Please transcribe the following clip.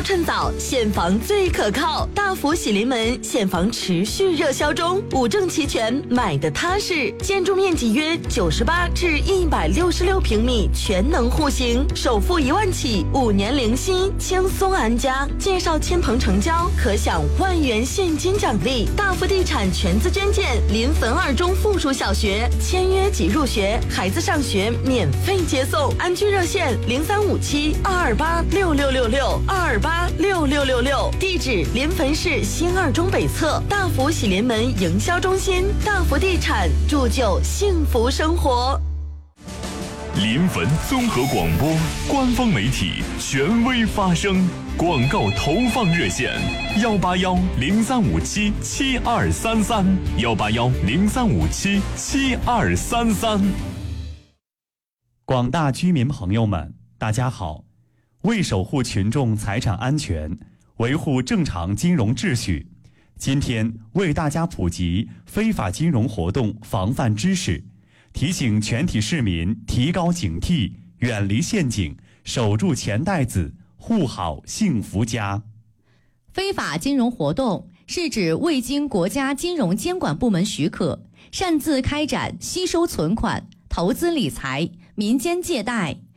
趁早，现房最可靠。大福喜临门现房持续热销中，五证齐全，买的踏实。建筑面积约98至166平米，全能户型，首付1万起，5年零息，轻松安家。介绍亲朋成交，可享1万元现金奖励。大福地产全资捐建临汾2中附属小学，签约即入学，孩子上学免费接送。安居热线0357-228-6666，228-6666。地址：临汾市新2中北侧大福喜临门营销中心。大福地产，铸就幸福生活。 临汾综合广播官方媒体，权威发声。广告投放热线：181-0357-7233，181-0357-7233。 广大居民朋友们，大家好！为守护群众财产安全，维护正常金融秩序，今天为大家普及非法金融活动防范知识，提醒全体市民提高警惕，远离陷阱，守住钱袋子，护好幸福家。 非法金融活动是指未经国家金融监管部门许可，擅自开展吸收存款、投资理财、民间借贷、